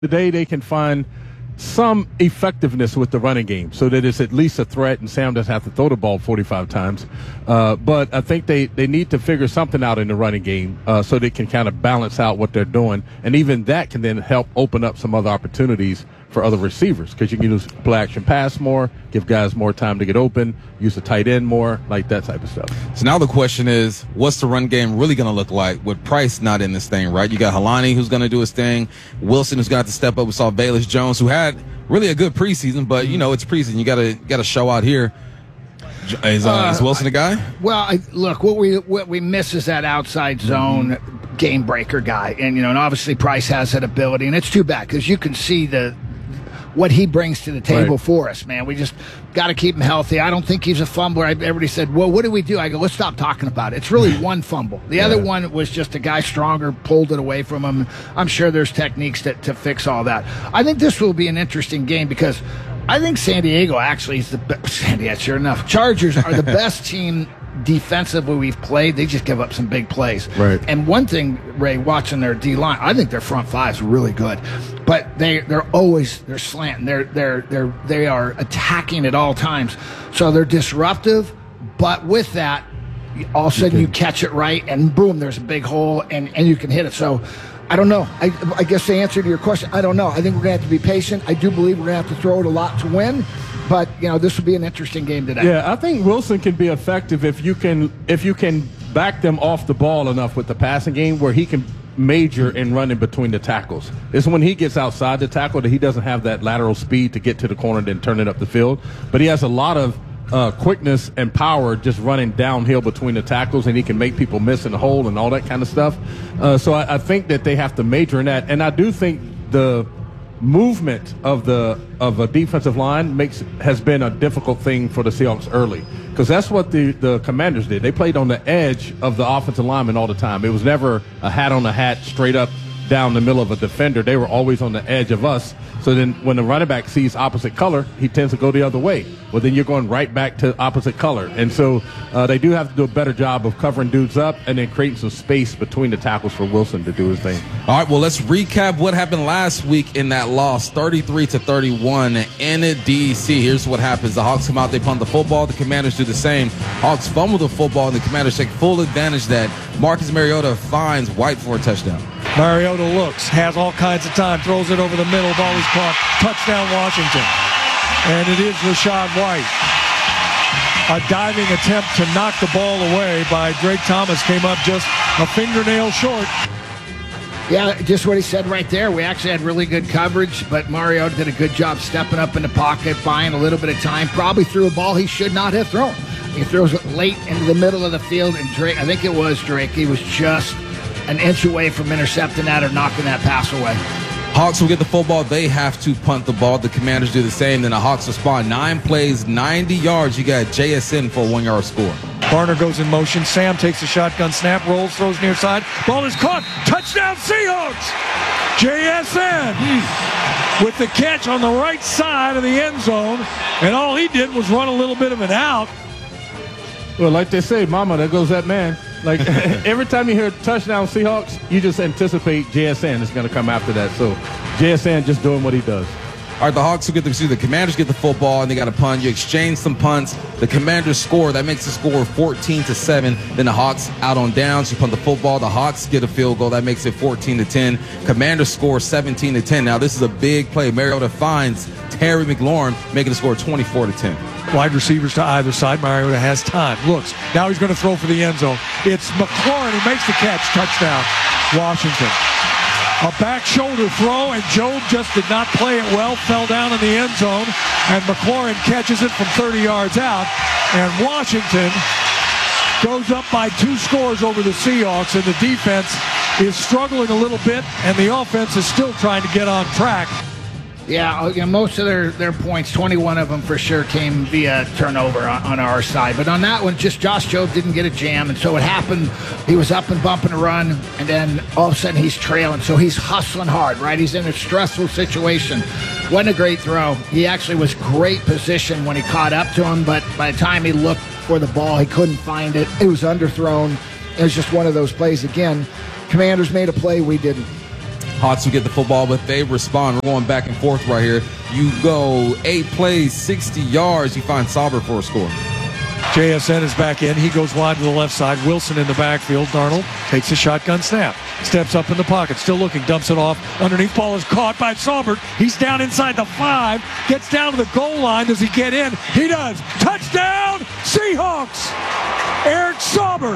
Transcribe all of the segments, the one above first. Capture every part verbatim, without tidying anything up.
Today they can find some effectiveness with the running game so that it's at least a threat and Sam doesn't have to throw the ball forty-five times. Uh, but I think they, they need to figure something out in the running game uh, so they can kind of balance out what they're doing. And even that can then help open up some other opportunities for other receivers because you can use play action pass more, give guys more time to get open, use the tight end more, like that type of stuff. So now the question is, what's the run game really going to look like with Price not in this thing, right? You got Helani who's going to do his thing, Wilson who's going to have to step up. We saw Velus Jones who had really a good preseason, but you know it's preseason. You got to got to show out here. Is, uh, uh, is Wilson a guy? Well, I, look, what we what we miss is that outside zone mm-hmm. game breaker guy, and you know, and obviously Price has that ability, and it's too bad because you can see the. what he brings to the table right. for us, man. We just got to keep him healthy. I don't think he's a fumbler. Everybody said, well, what do we do? I go, let's stop talking about it. It's really one fumble. The yeah. other one was just a guy stronger, pulled it away from him. I'm sure there's techniques to, to fix all that. I think this will be an interesting game because I think San Diego actually is the best. San Diego, sure enough. Chargers are the best team defensively we've played. They just give up some big plays. Right. And one thing, Ray, watching their D line, I think their front five is really good, but they they're always they're slanting. They're they're they're they are attacking at all times. So they're disruptive, but with that, all of a sudden you catch it right, and boom, there's a big hole, and and you can hit it. So. I don't know. I, I guess the answer to your question, I don't know. I think we're going to have to be patient. I do believe we're going to have to throw it a lot to win. But, you know, this will be an interesting game today. Yeah, I think Wilson can be effective if you can if you can back them off the ball enough with the passing game where he can major in running between the tackles. It's when he gets outside the tackle that he doesn't have that lateral speed to get to the corner and then turn it up the field. But he has a lot of Uh, quickness and power just running downhill between the tackles, and he can make people miss in the hole and all that kind of stuff. Uh, so I, I think that they have to major in that. And I do think the movement of the of a defensive line makes has been a difficult thing for the Seahawks early because that's what the, the Commanders did. They played on the edge of the offensive lineman all the time. It was never a hat on a hat straight up down the middle of a defender. They were always on the edge of us. So then when the running back sees opposite color, he tends to go the other way. Well, then you're going right back to opposite color. And so uh, they do have to do a better job of covering dudes up and then creating some space between the tackles for Wilson to do his thing. All right, well, let's recap what happened last week in that loss, thirty-three to thirty-one in D C. Here's what happens. The Hawks come out, they punt the football. The Commanders do the same. Hawks fumble the football, and the Commanders take full advantage that Marcus Mariota finds White for a touchdown. Mariota looks, has all kinds of time, throws it over the middle, ball is caught. Touchdown, Washington. And it is Rachaad White. A diving attempt to knock the ball away by Drake Thomas came up just a fingernail short. Yeah, just what he said right there. We actually had really good coverage, but Mariota did a good job stepping up in the pocket, buying a little bit of time, probably threw a ball he should not have thrown. He throws it late into the middle of the field, and Drake, I think it was Drake, he was just an inch away from intercepting that or knocking that pass away. Hawks will get the football. They have to punt the ball. The Commanders do the same. Then the Hawks respond. Nine plays, ninety yards. You got J S N for a one-yard score. Barner goes in motion. Sam takes a shotgun snap, rolls, throws near side. Ball is caught. Touchdown, Seahawks! J S N mm. with the catch on the right side of the end zone. And all he did was run a little bit of an out. Well, like they say, mama, there goes that man. Like, every time you hear touchdown Seahawks, you just anticipate J S N is going to come after that. So, J S N just doing what he does. All right, the Hawks will get the, the Commanders get the football, and they got a punt. You exchange some punts. The Commanders score. That makes the score fourteen to seven. Then the Hawks out on downs. You punt the football. The Hawks get a field goal. That makes it fourteen to ten. Commanders score seventeen to ten. Now, this is a big play. Mariota finds Terry McLaurin, making the score twenty-four to ten. Wide receivers to either side. Mariota has time. Looks. Now he's going to throw for the end zone. It's McLaurin who makes the catch. Touchdown, Washington. A back shoulder throw, and Job just did not play it well. Fell down in the end zone, and McLaurin catches it from thirty yards out. And Washington goes up by two scores over the Seahawks, and the defense is struggling a little bit, and the offense is still trying to get on track. Yeah, you know, most of their, their points, twenty-one of them for sure, came via turnover on, on our side. But on that one, just Josh Jobe didn't get a jam, and so it happened. He was up and bumping a run, and then all of a sudden he's trailing. So he's hustling hard, right? He's in a stressful situation. Wasn't a great throw. He actually was great position when he caught up to him, but by the time he looked for the ball, he couldn't find it. It was underthrown. It was just one of those plays. Again, Commanders made a play, we didn't. Hawks will get the football, but they respond. We're going back and forth right here. You go eight plays, sixty yards. You find Saubert for a score. J S N is back in. He goes wide to the left side. Wilson in the backfield. Darnold takes a shotgun snap. Steps up in the pocket. Still looking. Dumps it off. Underneath. Ball is caught by Saubert. He's down inside the five. Gets down to the goal line. Does he get in? He does. Touchdown, Seahawks. Eric Saubert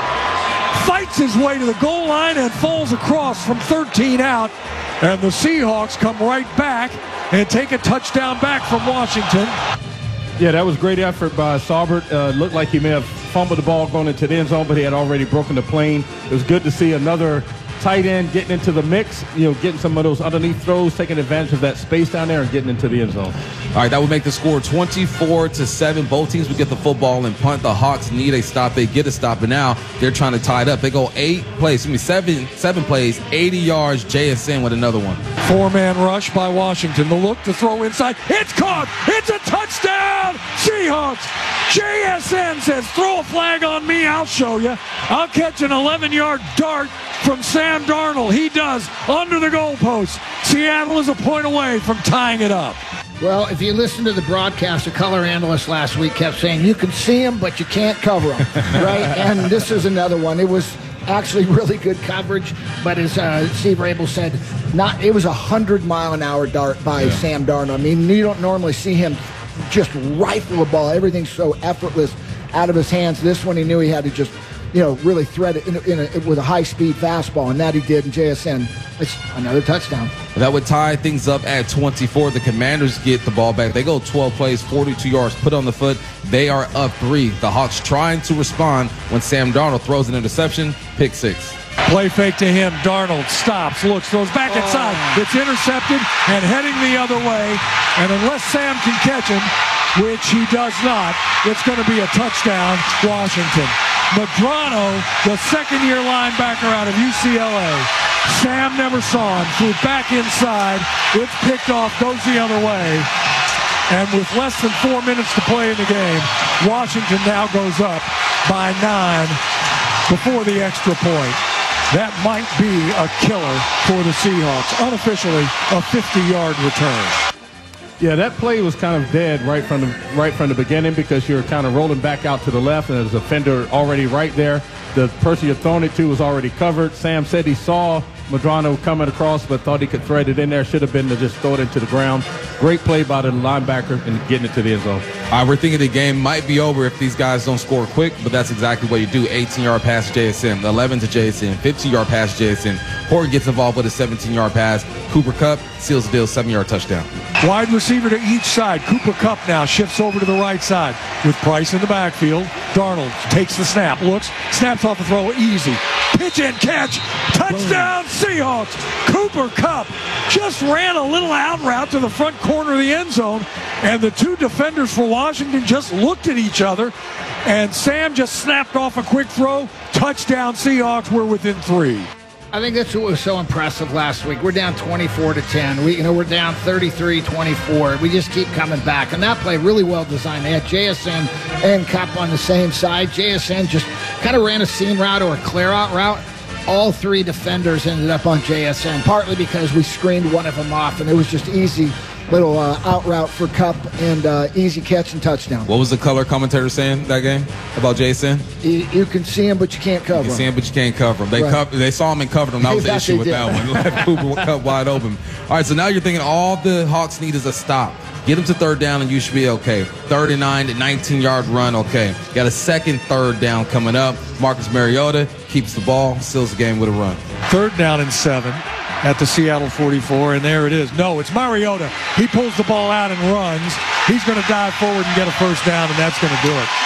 fights his way to the goal line and falls across from thirteen out. And the Seahawks come right back and take a touchdown back from Washington. Yeah, that was great effort by Saubert. Uh, looked like he may have fumbled the ball going into the end zone, but he had already broken the plane. It was good to see another tight end getting into the mix, you know, getting some of those underneath throws, taking advantage of that space down there and getting into the end zone. All right, that would make the score twenty-four to seven. Both teams would get the football and punt. The Hawks need a stop. They get a stop, and now they're trying to tie it up. They go eight plays, excuse me, seven, seven plays, eighty yards. J S N with another one. Four-man rush by Washington. The look to throw inside. It's caught. It's a touchdown. Seahawks. J S N says, throw a flag on me. I'll show you. I'll catch an eleven-yard dart from Sam Darnold. He does under the goalpost. Seattle is a point away from tying it up. Well, if you listen to the broadcast, the color analyst last week kept saying, you can see him, but you can't cover him, right? And this is another one. It was actually really good coverage, but as uh, Steve Rabel said, not it was a hundred-mile-an-hour dart by yeah. Sam Darnold. I mean, you don't normally see him just rifle a ball. Everything's so effortless out of his hands. This one, he knew he had to just, you know, really thread it in a, in a, with a high-speed fastball, and that he did. And J S N, it's another touchdown. That would tie things up at twenty-four. The Commanders get the ball back. They go twelve plays, forty-two yards, put on the foot. They are up three. The Hawks trying to respond when Sam Darnold throws an interception, pick six. Play fake to him. Darnold stops, looks, throws back inside. Oh. It's intercepted and heading the other way. And unless Sam can catch him, which he does not, it's going to be a touchdown, Washington. Medrano, the second-year linebacker out of U C L A. Sam never saw him. Threw back inside. It's picked off, goes the other way. And with less than four minutes to play in the game, Washington now goes up by nine before the extra point. That might be a killer for the Seahawks. Unofficially, a fifty-yard return. Yeah, that play was kind of dead right from the right from the beginning because you're kind of rolling back out to the left, and there's a defender already right there. The person you're throwing it to was already covered. Sam said he saw Medrano coming across, but thought he could thread it in there. Should have been to just throw it into the ground. Great play by the linebacker and getting it to the end zone. All right, we're thinking the game might be over if these guys don't score quick, but that's exactly what you do. eighteen-yard pass to J S N, eleven to J S N, fifteen-yard pass to J S N. Horton gets involved with a seventeen-yard pass. Cooper Kupp seals the deal, seven-yard touchdown. Wide receiver to each side. Cooper Kupp now shifts over to the right side with Price in the backfield. Darnold takes the snap, looks, snaps off the throw, easy. Pitch and catch, touchdown Seahawks. Cooper Kupp just ran a little out route to the front corner of the end zone, and the two defenders for Washington just looked at each other, and Sam just snapped off a quick throw. Touchdown Seahawks. We're within three. I think that's what was so impressive last week. We're down twenty-four to ten. We, you know, we're down thirty-three twenty-four. We just keep coming back, and that play really well designed. They had J S N and Kupp on the same side. J S N just kind of ran a seam route or a clear-out route. All three defenders ended up on J S N, partly because we screened one of them off, and it was just easy little uh, out route for Kupp and uh, easy catch and touchdown. What was the color commentator saying that game about J S N? You, you can see him, but you can't cover him. You can see him, but you can't cover him. They right. cover, they saw him and covered him. That was the issue with did. that one. Left Cooper Kupp wide open. All right, so now you're thinking all the Hawks need is a stop. Get them to third down, and you should be okay. thirty-nine to nineteen-yard run, okay. Got a second third down coming up. Marcus Mariota keeps the ball, seals the game with a run. Third down and seven at the Seattle forty-four, and there it is. No, it's Mariota. He pulls the ball out and runs. He's going to dive forward and get a first down, and that's going to do it.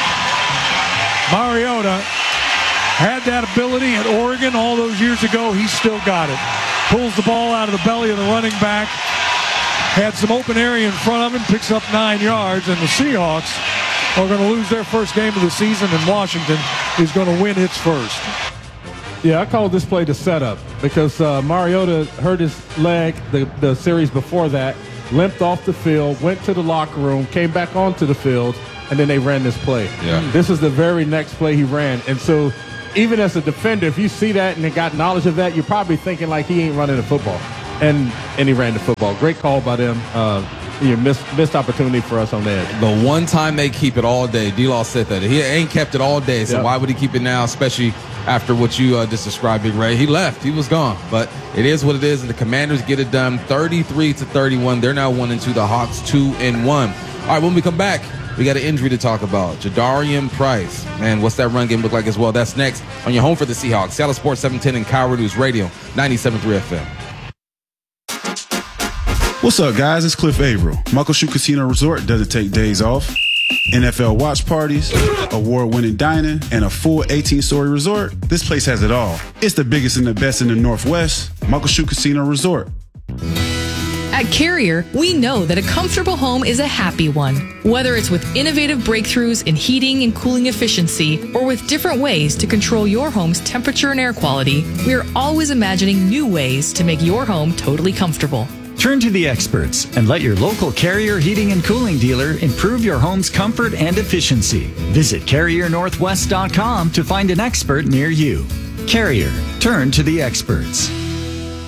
Mariota had that ability at Oregon all those years ago. He's still got it. Pulls the ball out of the belly of the running back. Had some open area in front of him, picks up nine yards, and the Seahawks are going to lose their first game of the season, and Washington is going to win its first. Yeah, I call this play the setup because uh, Mariota hurt his leg the, the series before that, limped off the field, went to the locker room, came back onto the field, and then they ran this play. Yeah. This is the very next play he ran. And so even as a defender, if you see that and they got knowledge of that, you're probably thinking like he ain't running the football. And and he ran the football. Great call by them. Uh, you know, missed, missed opportunity for us on that. The one time they keep it all day, D-Law said that. He ain't kept it all day, so Yep. why would he keep it now, especially after what you uh, just described, Big Ray? He left. He was gone. But it is what it is, and the Commanders get it done thirty-three to thirty-one. They're now one and two. The Hawks two and one. All right, when we come back, we got an injury to talk about. Jadarian Price. Man, what's that run game look like as well? That's next on your home for the Seahawks. Seattle Sports seven ten and Kyle News Radio, ninety-seven point three F M. What's up, guys? It's Cliff Averill. Muckleshoot Casino Resort doesn't take days off. N F L watch parties, award-winning dining, and a full eighteen-story resort. This place has it all. It's the biggest and the best in the Northwest. Muckleshoot Casino Resort. At Carrier, we know that a comfortable home is a happy one. Whether it's with innovative breakthroughs in heating and cooling efficiency, or with different ways to control your home's temperature and air quality, we are always imagining new ways to make your home totally comfortable. Turn to the experts and let your local Carrier heating and cooling dealer improve your home's comfort and efficiency. Visit Carrier Northwest dot com to find an expert near you. Carrier, turn to the experts.